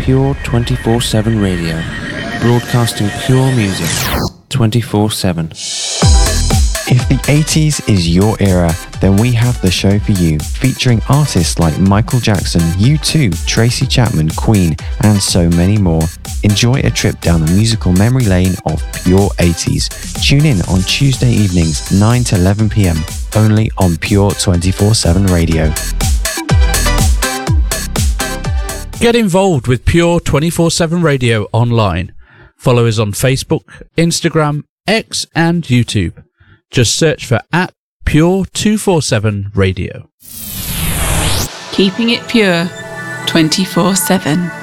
Pure 24/7 Radio, broadcasting pure music 24/7. If the 80s is your era, then we have the show for you, featuring artists like Michael Jackson, U2, Tracy Chapman, Queen, and so many more. Enjoy a trip down the musical memory lane of pure 80s. Tune in on Tuesday evenings, 9 to 11 p.m, only on Pure 24/7 Radio. Get involved with Pure 24/7 Radio online. Follow us on Facebook, Instagram, X and YouTube. Just search for @Pure247 Radio. Keeping it pure 24/7.